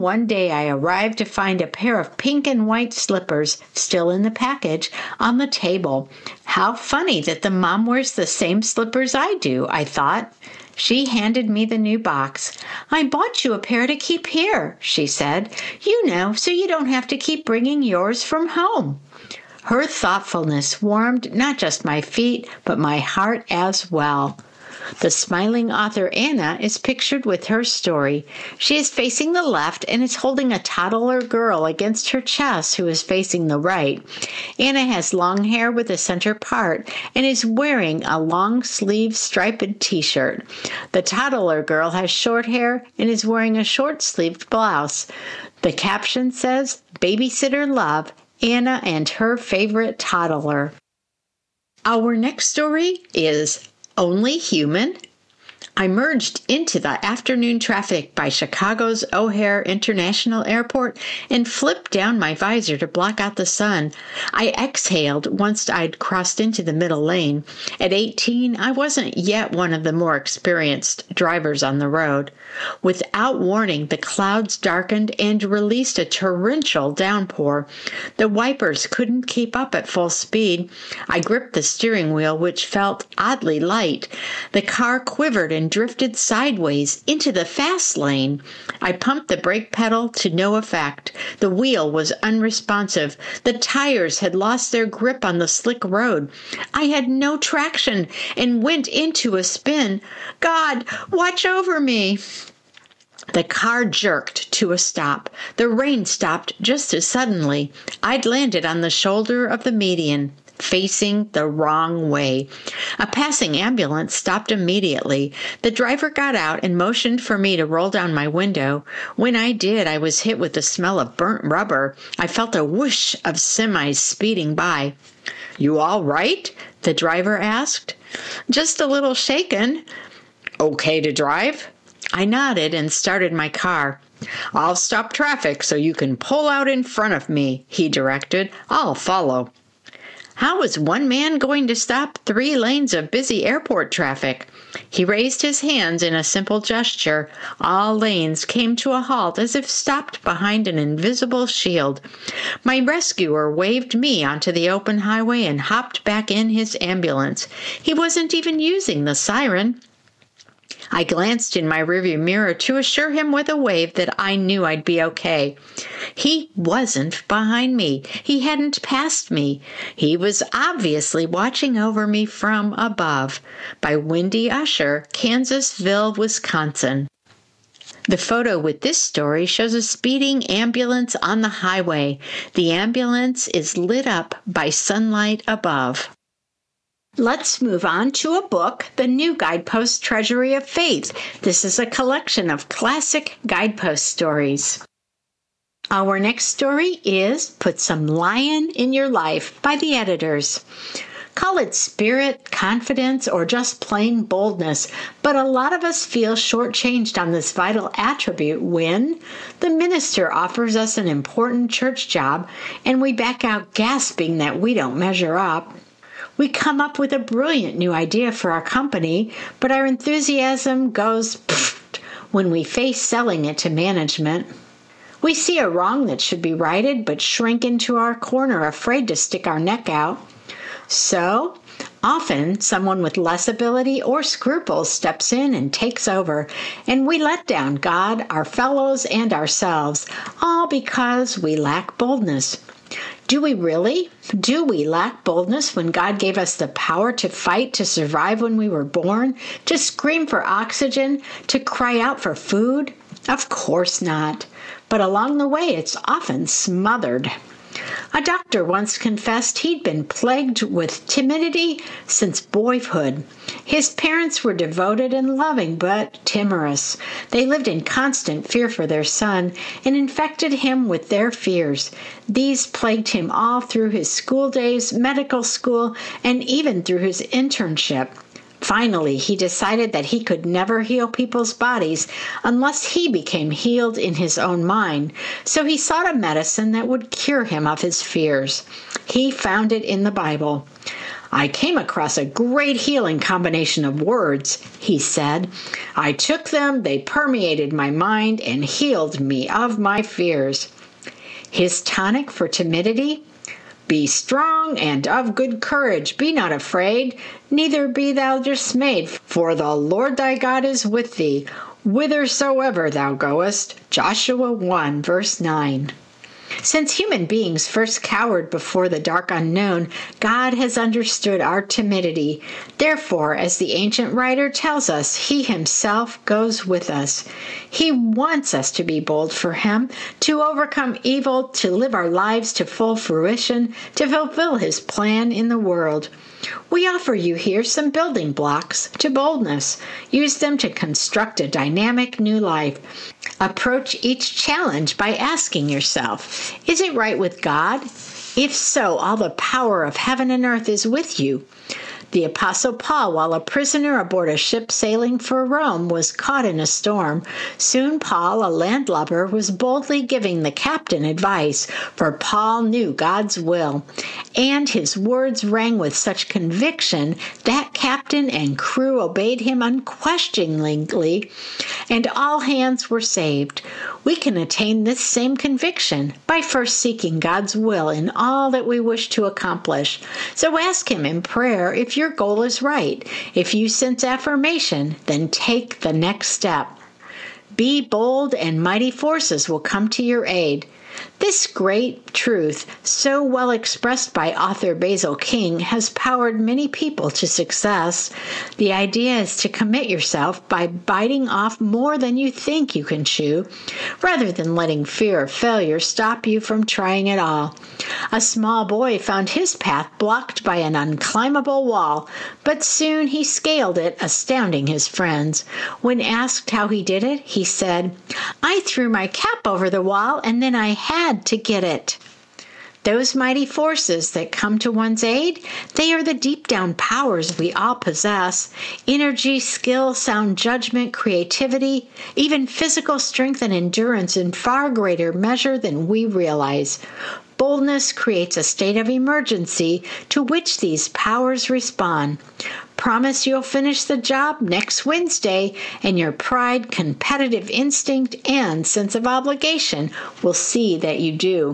One day I arrived to find a pair of pink and white slippers, still in the package, on the table. How funny that the mom wears the same slippers I do, I thought. She handed me the new box. I bought you a pair to keep here, she said. You know, so you don't have to keep bringing yours from home. Her thoughtfulness warmed not just my feet, but my heart as well. The smiling author Anna is pictured with her story. She is facing the left and is holding a toddler girl against her chest who is facing the right. Anna has long hair with a center part and is wearing a long-sleeved striped t-shirt. The toddler girl has short hair and is wearing a short-sleeved blouse. The caption says, "Babysitter Love, Anna and her favorite toddler." Our next story is Only Human. I merged into the afternoon traffic by Chicago's O'Hare International Airport and flipped down my visor to block out the sun. I exhaled once I'd crossed into the middle lane. At 18, I wasn't yet one of the more experienced drivers on the road. Without warning, the clouds darkened and released a torrential downpour. The wipers couldn't keep up at full speed. I gripped the steering wheel, which felt oddly light. The car quivered and drifted sideways into the fast lane. I pumped the brake pedal to no effect. The wheel was unresponsive. The tires had lost their grip on the slick road. I had no traction and went into a spin. God, watch over me. The car jerked to a stop. The rain stopped just as suddenly. I'd landed on the shoulder of the median, facing the wrong way. A passing ambulance stopped immediately. The driver got out and motioned for me to roll down my window. When I did, I was hit with the smell of burnt rubber. I felt a whoosh of semis speeding by. "You all right?" the driver asked. "Just a little shaken." "Okay to drive?" I nodded and started my car. "I'll stop traffic so you can pull out in front of me," he directed. "I'll follow." How was one man going to stop 3 lanes of busy airport traffic? He raised his hands in a simple gesture. All lanes came to a halt as if stopped behind an invisible shield. My rescuer waved me onto the open highway and hopped back in his ambulance. He wasn't even using the siren. I glanced in my rearview mirror to assure him with a wave that I knew I'd be okay. He wasn't behind me. He hadn't passed me. He was obviously watching over me from above. By Wendy Usher, Kansasville, Wisconsin. The photo with this story shows a speeding ambulance on the highway. The ambulance is lit up by sunlight above. Let's move on to a book, The New Guidepost Treasury of Faith. This is a collection of classic guidepost stories. Our next story is Put Some Lion in Your Life by the editors. Call it spirit, confidence, or just plain boldness, but a lot of us feel shortchanged on this vital attribute when the minister offers us an important church job and we back out gasping that we don't measure up. We come up with a brilliant new idea for our company, but our enthusiasm goes pfft when we face selling it to management. We see a wrong that should be righted, but shrink into our corner, afraid to stick our neck out. So, often someone with less ability or scruples steps in and takes over, and we let down God, our fellows, and ourselves, all because we lack boldness. Do we really? Do we lack boldness when God gave us the power to fight, to survive when we were born, to scream for oxygen, to cry out for food? Of course not. But along the way, it's often smothered. A doctor once confessed he'd been plagued with timidity since boyhood. His parents were devoted and loving, but timorous. They lived in constant fear for their son and infected him with their fears. These plagued him all through his school days, medical school, and even through his internship. Finally, he decided that he could never heal people's bodies unless he became healed in his own mind, so he sought a medicine that would cure him of his fears. He found it in the Bible. I came across a great healing combination of words, he said. I took them, they permeated my mind, and healed me of my fears. His tonic for timidity? Be strong and of good courage. Be not afraid, neither be thou dismayed, for the Lord thy God is with thee, whithersoever thou goest. Joshua 1, verse 9. Since human beings first cowered before the dark unknown, God has understood our timidity. Therefore, as the ancient writer tells us, he himself goes with us. He wants us to be bold for him, to overcome evil, to live our lives to full fruition, to fulfill his plan in the world. We offer you here some building blocks to boldness. Use them to construct a dynamic new life. Approach each challenge by asking yourself, is it right with God? If so, all the power of heaven and earth is with you. The Apostle Paul, while a prisoner aboard a ship sailing for Rome, was caught in a storm. Soon Paul, a landlubber, was boldly giving the captain advice, for Paul knew God's will. And his words rang with such conviction that captain and crew obeyed him unquestioningly, and all hands were saved. We can attain this same conviction by first seeking God's will in all that we wish to accomplish. So ask him in prayer if your goal is right. If you sense affirmation, then take the next step. Be bold and mighty forces will come to your aid. This great truth, so well expressed by author Basil King, has powered many people to success. The idea is to commit yourself by biting off more than you think you can chew, rather than letting fear of failure stop you from trying at all. A small boy found his path blocked by an unclimbable wall, but soon he scaled it, astounding his friends. When asked how he did it, he said, "I threw my cap over the wall and then I had to get it." Those mighty forces that come to one's aid, they are the deep down powers we all possess. Energy, skill, sound judgment, creativity, even physical strength and endurance in far greater measure than we realize. Boldness creates a state of emergency to which these powers respond. Promise you'll finish the job next Wednesday, and your pride, competitive instinct, and sense of obligation will see that you do.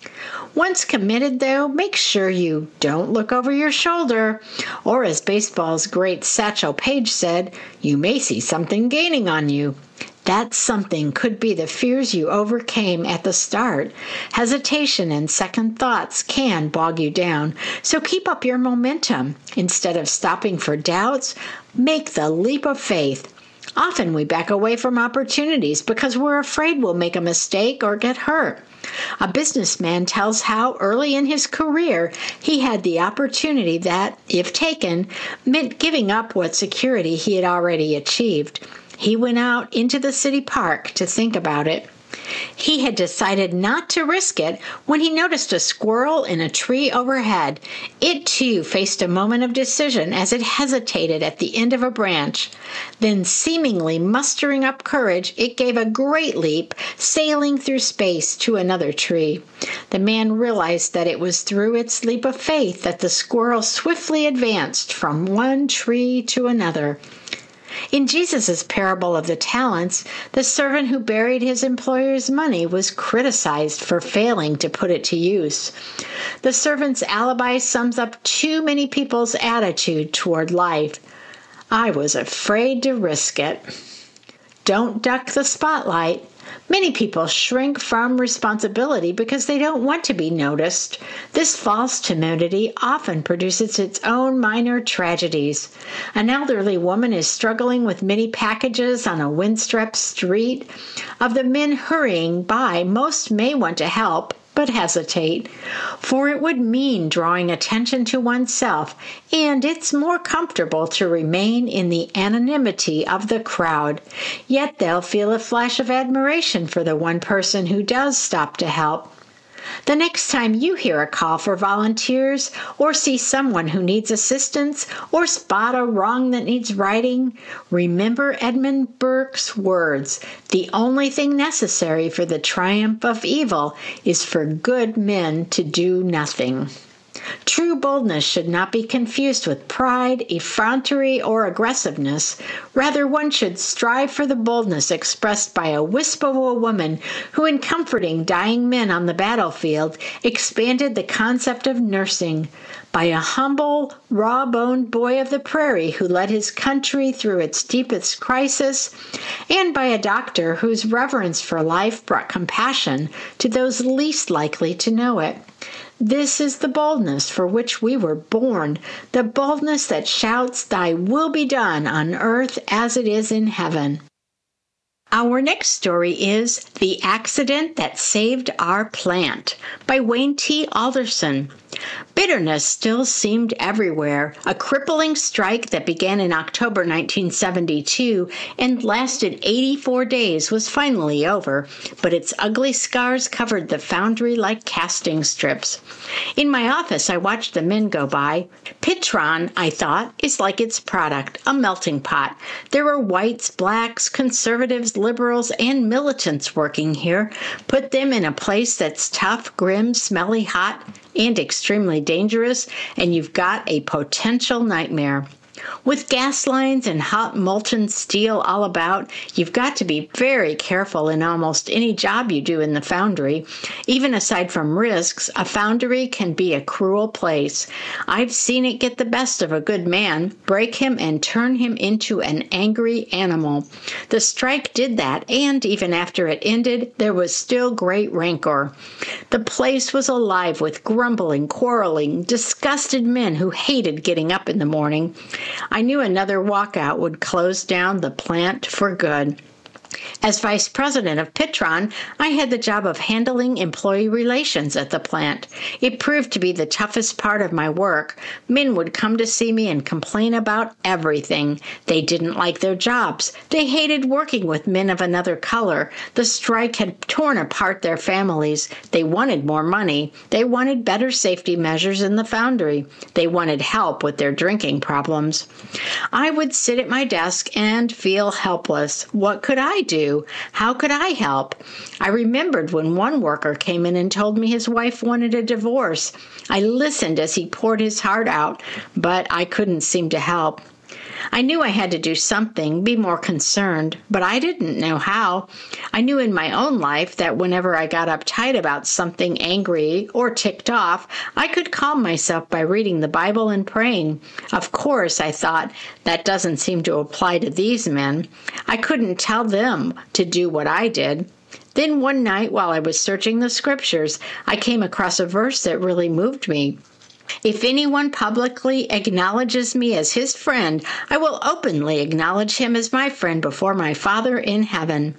Once committed, though, make sure you don't look over your shoulder. Or as baseball's great Satchel Paige said, you may see something gaining on you. That something could be the fears you overcame at the start. Hesitation and second thoughts can bog you down, so keep up your momentum. Instead of stopping for doubts, make the leap of faith. Often we back away from opportunities because we're afraid we'll make a mistake or get hurt. A businessman tells how early in his career he had the opportunity that, if taken, meant giving up what security he had already achieved. He went out into the city park to think about it. He had decided not to risk it when he noticed a squirrel in a tree overhead. It too faced a moment of decision as it hesitated at the end of a branch. Then, seemingly mustering up courage, it gave a great leap, sailing through space to another tree. The man realized that it was through its leap of faith that the squirrel swiftly advanced from one tree to another. In Jesus' parable of the talents, the servant who buried his employer's money was criticized for failing to put it to use. The servant's alibi sums up too many people's attitude toward life. I was afraid to risk it. Don't duck the spotlight. Many people shrink from responsibility because they don't want to be noticed. This false timidity often produces its own minor tragedies. An elderly woman is struggling with many packages on a windswept street. Of the men hurrying by, most may want to help, but hesitate, for it would mean drawing attention to oneself, and it's more comfortable to remain in the anonymity of the crowd. Yet they'll feel a flash of admiration for the one person who does stop to help. The next time you hear a call for volunteers, or see someone who needs assistance, or spot a wrong that needs righting, remember Edmund Burke's words, "The only thing necessary for the triumph of evil is for good men to do nothing." True boldness should not be confused with pride, effrontery, or aggressiveness. Rather, one should strive for the boldness expressed by a wisp of a woman who, in comforting dying men on the battlefield, expanded the concept of nursing, by a humble, raw-boned boy of the prairie who led his country through its deepest crisis, and by a doctor whose reverence for life brought compassion to those least likely to know it. This is the boldness for which we were born, the boldness that shouts, "Thy will be done on earth as it is in heaven." Our next story is The Accident That Saved Our Plant by Wayne T. Alderson. Bitterness still seemed everywhere. A crippling strike that began in October 1972 and lasted 84 days was finally over, but its ugly scars covered the foundry like casting strips. In my office, I watched the men go by. Pitron, I thought, is like its product, a melting pot. There are whites, blacks, conservatives, liberals, and militants working here. Put them in a place that's tough, grim, smelly, hot, and extremely dangerous, and you've got a potential nightmare. With gas lines and hot molten steel all about, you've got to be very careful in almost any job you do in the foundry. Even aside from risks, a foundry can be a cruel place. I've seen it get the best of a good man, break him and turn him into an angry animal. The strike did that, and even after it ended, there was still great rancor. The place was alive with grumbling, quarreling, disgusted men who hated getting up in the morning. I knew another walkout would close down the plant for good. As vice president of Pitron, I had the job of handling employee relations at the plant. It proved to be the toughest part of my work. Men would come to see me and complain about everything. They didn't like their jobs. They hated working with men of another color. The strike had torn apart their families. They wanted more money. They wanted better safety measures in the foundry. They wanted help with their drinking problems. I would sit at my desk and feel helpless. What could I do? How could I help? I remembered when one worker came in and told me his wife wanted a divorce. I listened as he poured his heart out, but I couldn't seem to help. I knew I had to do something, be more concerned, but I didn't know how. I knew in my own life that whenever I got uptight about something, angry or ticked off, I could calm myself by reading the Bible and praying. Of course, I thought, that doesn't seem to apply to these men. I couldn't tell them to do what I did. Then one night, while I was searching the scriptures, I came across a verse that really moved me. If anyone publicly acknowledges me as his friend, I will openly acknowledge him as my friend before my Father in heaven.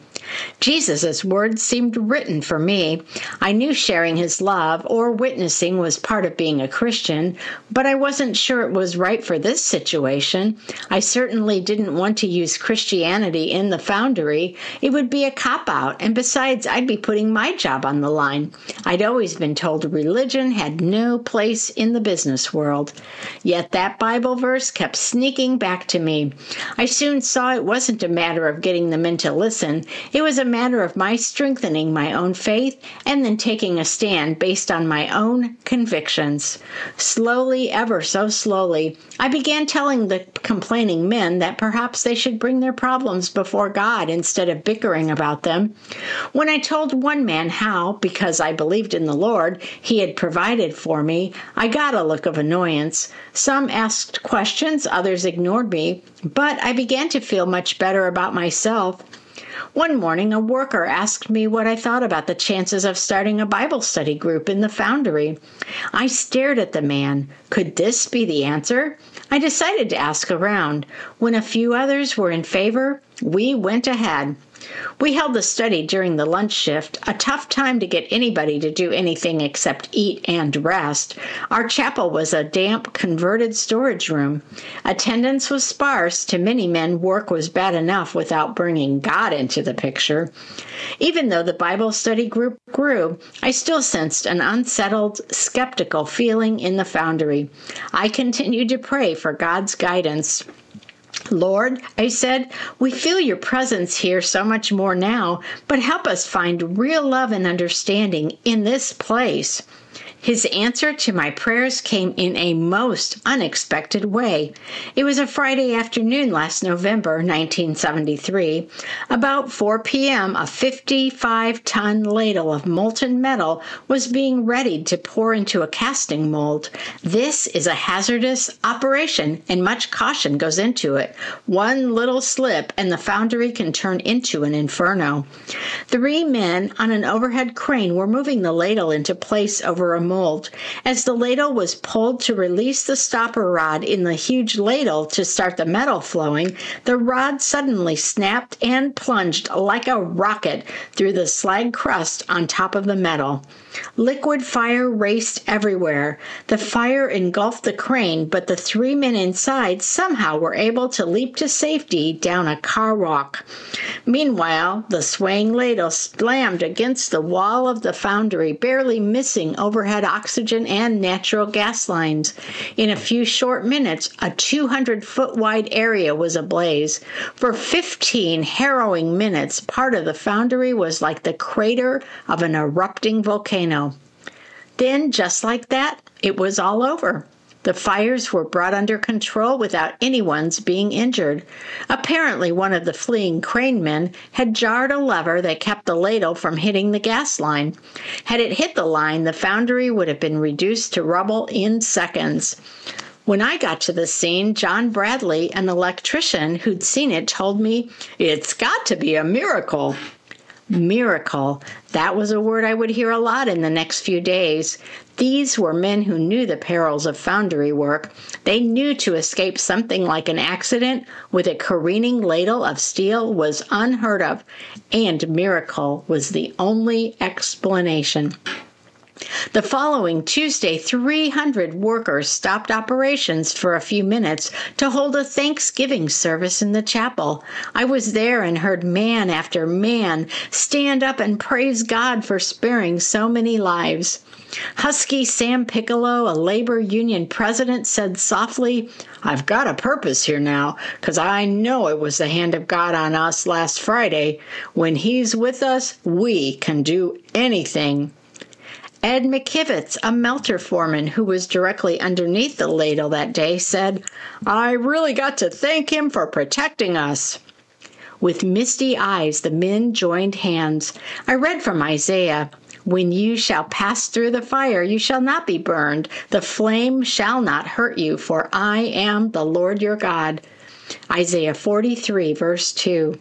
Jesus' words seemed written for me. I knew sharing his love or witnessing was part of being a Christian, but I wasn't sure it was right for this situation. I certainly didn't want to use Christianity in the foundry. It would be a cop-out, and besides, I'd be putting my job on the line. I'd always been told religion had no place in the business world. Yet that Bible verse kept sneaking back to me. I soon saw it wasn't a matter of getting the men to listen. It was a matter of my strengthening my own faith and then taking a stand based on my own convictions. Slowly, ever so slowly, I began telling the complaining men that perhaps they should bring their problems before God instead of bickering about them. When I told one man how, because I believed in the Lord, he had provided for me, I got a look of annoyance. Some asked questions, others ignored me, but I began to feel much better about myself. One morning, a worker asked me what I thought about the chances of starting a Bible study group in the foundry. I stared at the man. Could this be the answer? I decided to ask around. When a few others were in favor, we went ahead. We held the study during the lunch shift, a tough time to get anybody to do anything except eat and rest. Our chapel was a damp, converted storage room. Attendance was sparse. To many men, work was bad enough without bringing God into the picture. Even though the Bible study group grew, I still sensed an unsettled, skeptical feeling in the foundry. I continued to pray for God's guidance. Lord, I said, we feel your presence here so much more now, but help us find real love and understanding in this place. His answer to my prayers came in a most unexpected way. It was a Friday afternoon last November, 1973. About 4 p.m., a 55-ton ladle of molten metal was being readied to pour into a casting mold. This is a hazardous operation, and much caution goes into it. One little slip, and the foundry can turn into an inferno. 3 men on an overhead crane were moving the ladle into place over a mold. As the ladle was pulled to release the stopper rod in the huge ladle to start the metal flowing, the rod suddenly snapped and plunged like a rocket through the slag crust on top of the metal. Liquid fire raced everywhere. The fire engulfed the crane, but the 3 men inside somehow were able to leap to safety down a car walk. Meanwhile, the swaying ladle slammed against the wall of the foundry, barely missing overhead oxygen and natural gas lines. In a few short minutes, a 200-foot wide area was ablaze. For 15 harrowing minutes, part of the foundry was like the crater of an erupting volcano. Then, just like that, it was all over. The fires were brought under control without anyone's being injured. Apparently, one of the fleeing crane men had jarred a lever that kept the ladle from hitting the gas line. Had it hit the line, the foundry would have been reduced to rubble in seconds. When I got to the scene, John Bradley, an electrician who'd seen it, told me, "It's got to be a miracle." Miracle. That was a word I would hear a lot in the next few days. These were men who knew the perils of foundry work. They knew to escape something like an accident with a careening ladle of steel was unheard of, and miracle was the only explanation. The following Tuesday, 300 workers stopped operations for a few minutes to hold a Thanksgiving service in the chapel. I was there and heard man after man stand up and praise God for sparing so many lives. Husky Sam Piccolo, a labor union president, said softly, "I've got a purpose here now, 'cause I know it was the hand of God on us last Friday. When He's with us, we can do anything." Ed McKivitz, a melter foreman who was directly underneath the ladle that day, said, "I really got to thank Him for protecting us." With misty eyes, the men joined hands. I read from Isaiah, "When you shall pass through the fire, you shall not be burned. The flame shall not hurt you, for I am the Lord your God." Isaiah 43, verse 2.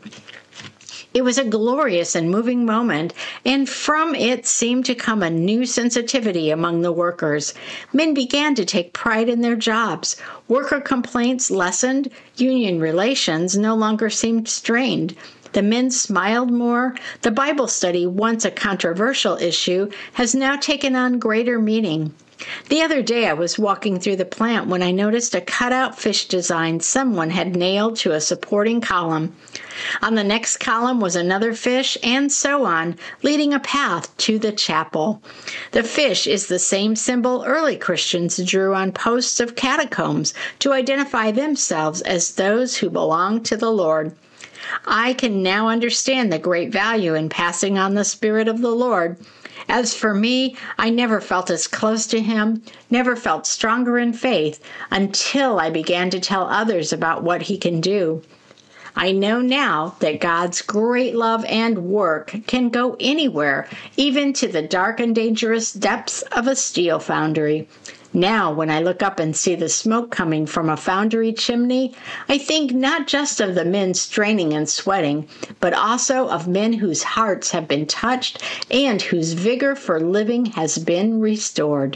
It was a glorious and moving moment, and from it seemed to come a new sensitivity among the workers. Men began to take pride in their jobs. Worker complaints lessened. Union relations no longer seemed strained. The men smiled more. The Bible study, once a controversial issue, has now taken on greater meaning. The other day I was walking through the plant when I noticed a cutout fish design someone had nailed to a supporting column. On the next column was another fish, and so on, leading a path to the chapel. The fish is the same symbol early Christians drew on posts of catacombs to identify themselves as those who belong to the Lord. I can now understand the great value in passing on the Spirit of the Lord. As for me, I never felt as close to Him, never felt stronger in faith until I began to tell others about what He can do. I know now that God's great love and work can go anywhere, even to the dark and dangerous depths of a steel foundry. Now, when I look up and see the smoke coming from a foundry chimney, I think not just of the men straining and sweating, but also of men whose hearts have been touched and whose vigor for living has been restored.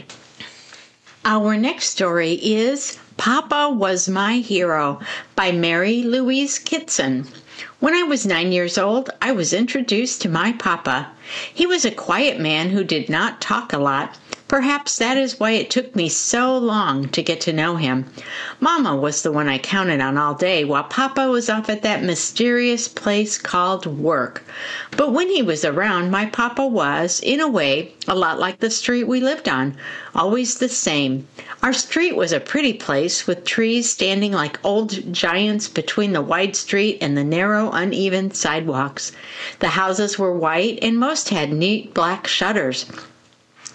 Our next story is Papa Was My Hero by Mary Louise Kitson. When I was 9 years old, I was introduced to my papa. He was a quiet man who did not talk a lot. Perhaps that is why it took me so long to get to know him. Mama was the one I counted on all day, while Papa was off at that mysterious place called work. But when he was around, my Papa was, in a way, a lot like the street we lived on, always the same. Our street was a pretty place, with trees standing like old giants between the wide street and the narrow, uneven sidewalks. The houses were white, and most had neat black shutters.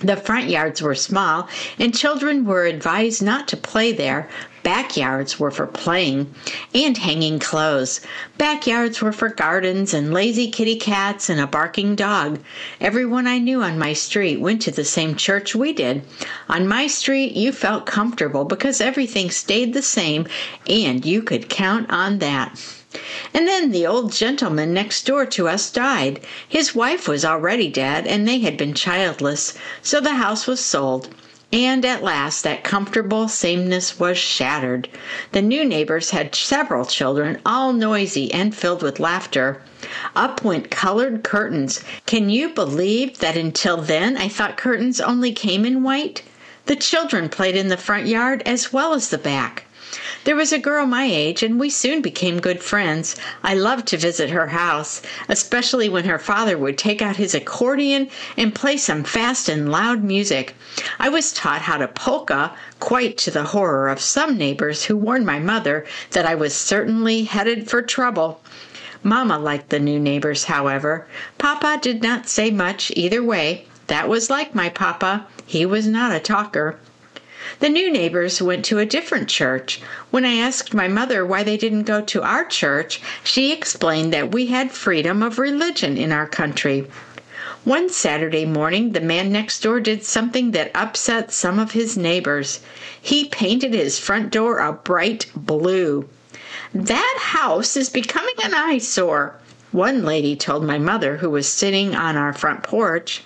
The front yards were small, and children were advised not to play there. Backyards were for playing and hanging clothes. Backyards were for gardens and lazy kitty cats and a barking dog. Everyone I knew on my street went to the same church we did. On my street, you felt comfortable because everything stayed the same, and you could count on that. And then the old gentleman next door to us died. His wife was already dead, and they had been childless, so the house was sold. And at last that comfortable sameness was shattered. The new neighbors had several children, all noisy and filled with laughter. Up went colored curtains. Can you believe that until then I thought curtains only came in white? The children played in the front yard as well as the back. There was a girl my age, and we soon became good friends. I loved to visit her house, especially when her father would take out his accordion and play some fast and loud music. I was taught how to polka, quite to the horror of some neighbors who warned my mother that I was certainly headed for trouble. Mama liked the new neighbors, however. Papa did not say much either way. That was like my papa. He was not a talker. The new neighbors went to a different church. When I asked my mother why they didn't go to our church, she explained that we had freedom of religion in our country. One Saturday morning, the man next door did something that upset some of his neighbors. He painted his front door a bright blue. "That house is becoming an eyesore," one lady told my mother, who was sitting on our front porch.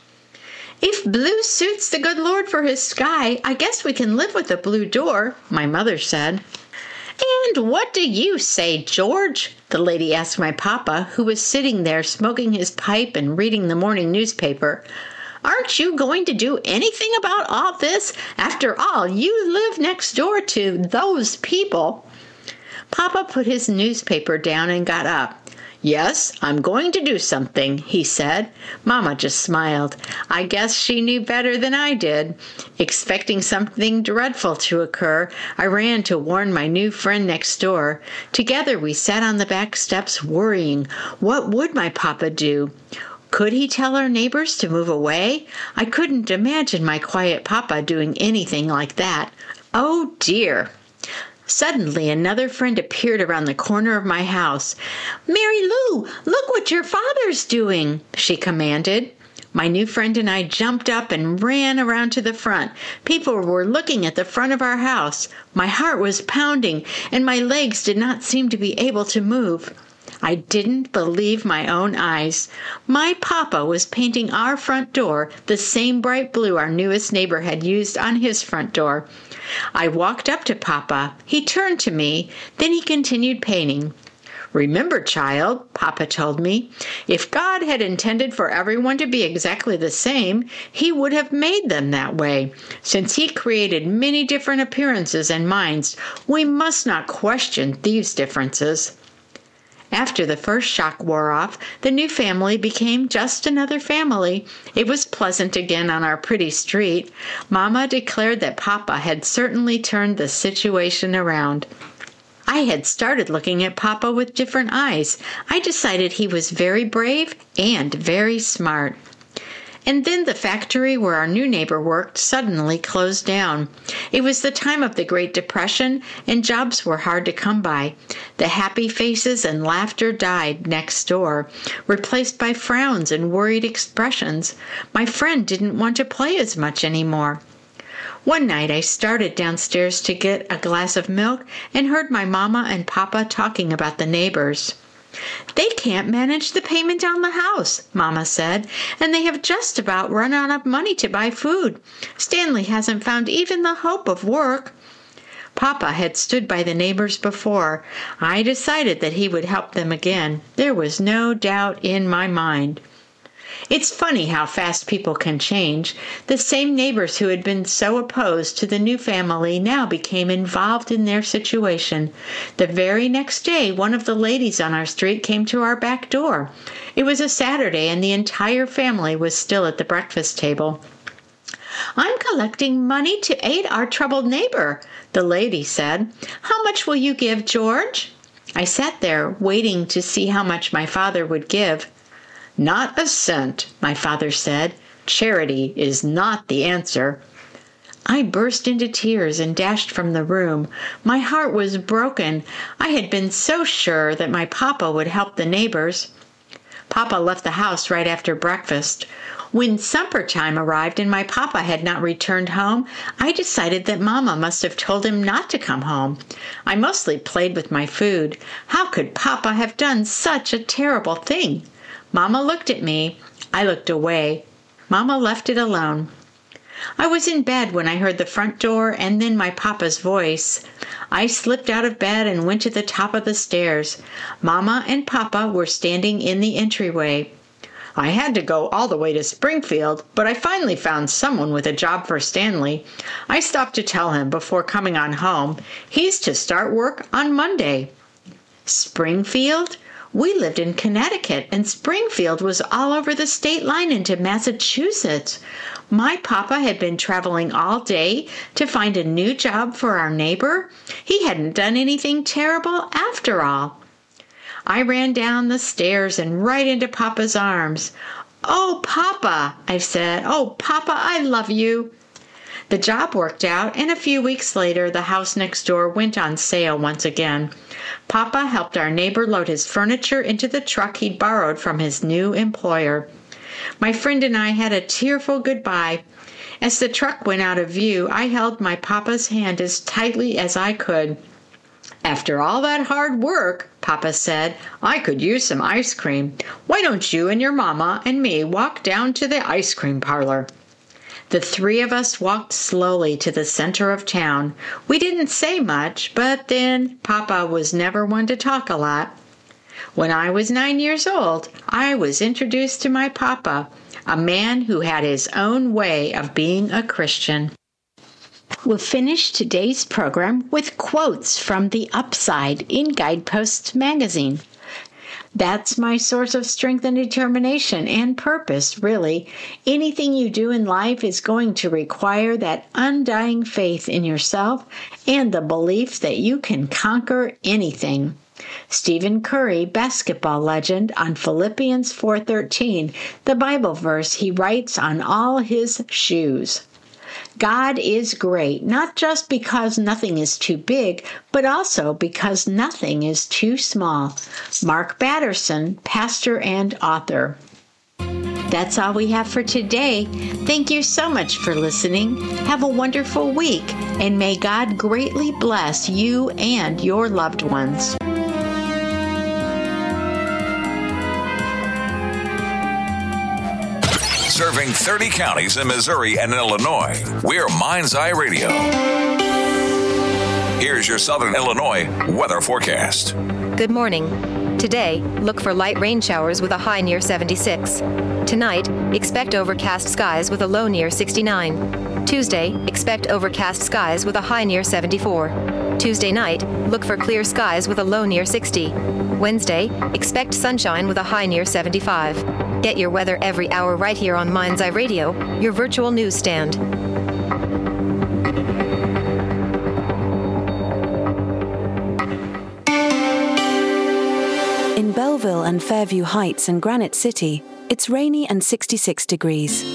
"If blue suits the good Lord for his sky, I guess we can live with a blue door," my mother said. "And what do you say, George?" the lady asked my papa, who was sitting there smoking his pipe and reading the morning newspaper. "Aren't you going to do anything about all this? After all, you live next door to those people." Papa put his newspaper down and got up. "Yes, I'm going to do something," he said. Mama just smiled. I guess she knew better than I did. Expecting something dreadful to occur, I ran to warn my new friend next door. Together we sat on the back steps worrying. What would my papa do? Could he tell our neighbors to move away? I couldn't imagine my quiet papa doing anything like that. Oh dear! Suddenly, another friend appeared around the corner of my house. "Mary Lou, look what your father's doing," she commanded. My new friend and I jumped up and ran around to the front. People were looking at the front of our house. My heart was pounding, and my legs did not seem to be able to move. I didn't believe my own eyes. My papa was painting our front door the same bright blue our newest neighbor had used on his front door. I walked up to Papa. He turned to me. Then he continued painting. "Remember, child," Papa told me, "if God had intended for everyone to be exactly the same, he would have made them that way. Since he created many different appearances and minds, we must not question these differences." After the first shock wore off, the new family became just another family. It was pleasant again on our pretty street. Mama declared that Papa had certainly turned the situation around. I had started looking at Papa with different eyes. I decided he was very brave and very smart. And then the factory where our new neighbor worked suddenly closed down. It was the time of the Great Depression, and jobs were hard to come by. The happy faces and laughter died next door, replaced by frowns and worried expressions. My friend didn't want to play as much anymore. One night I started downstairs to get a glass of milk and heard my mama and papa talking about the neighbors. "They can't manage the payment on the house," Mama said, "and they have just about run out of money to buy food. Stanley hasn't found even the hope of work." Papa had stood by the neighbors before. I decided that he would help them again. There was no doubt in my mind. It's funny how fast people can change. The same neighbors who had been so opposed to the new family now became involved in their situation. The very next day, one of the ladies on our street came to our back door. It was a Saturday, and the entire family was still at the breakfast table. "I'm collecting money to aid our troubled neighbor," the lady said. "How much will you give, George?" I sat there, waiting to see how much my father would give. "Not a cent," my father said. Charity is not the answer." I burst into tears and dashed from the room. My heart was broken. I had been so sure that my papa would help the neighbors. Papa left the house right after breakfast. When supper time arrived and my papa had not returned home, I decided that Mama must have told him not to come home. I mostly played with my food. How could Papa have done such a terrible thing? Mama looked at me. I looked away. Mama left it alone. I was in bed when I heard the front door and then my papa's voice. I slipped out of bed and went to the top of the stairs. Mama and Papa were standing in the entryway. "I had to go all the way to Springfield, but I finally found someone with a job for Stanley. I stopped to tell him before coming on home. He's to start work on Monday." Springfield? We lived in Connecticut, and Springfield was all over the state line into Massachusetts. My papa had been traveling all day to find a new job for our neighbor. He hadn't done anything terrible after all. I ran down the stairs and right into Papa's arms. "Oh, Papa," I said. "Oh, Papa, I love you." The job worked out, and a few weeks later, the house next door went on sale once again. Papa helped our neighbor load his furniture into the truck he'd borrowed from his new employer. My friend and I had a tearful goodbye. As the truck went out of view, I held my papa's hand as tightly as I could. "After all that hard work," Papa said, "I could use some ice cream. Why don't you and your mama and me walk down to the ice cream parlor?" The three of us walked slowly to the center of town. We didn't say much, but then Papa was never one to talk a lot. When I was 9 years old, I was introduced to my papa, a man who had his own way of being a Christian. We'll finish today's program with quotes from The Upside in Guideposts magazine. That's my source of strength and determination and purpose, really. Anything you do in life is going to require that undying faith in yourself and the belief that you can conquer anything. Stephen Curry, basketball legend, on Philippians 4:13, the Bible verse he writes on all his shoes. God is great, not just because nothing is too big, but also because nothing is too small. Mark Batterson, pastor and author. That's all we have for today. Thank you so much for listening. Have a wonderful week, and may God greatly bless you and your loved ones. Serving 30 counties in Missouri and Illinois, we're Mind's Eye Radio. Here's your Southern Illinois weather forecast. Good morning. Today, look for light rain showers with a high near 76. Tonight, expect overcast skies with a low near 69. Tuesday, expect overcast skies with a high near 74. Tuesday night, look for clear skies with a low near 60. Wednesday, expect sunshine with a high near 75. Get your weather every hour right here on Mind's Eye Radio, your virtual newsstand. In Belleville and Fairview Heights and Granite City, it's rainy and 66 degrees.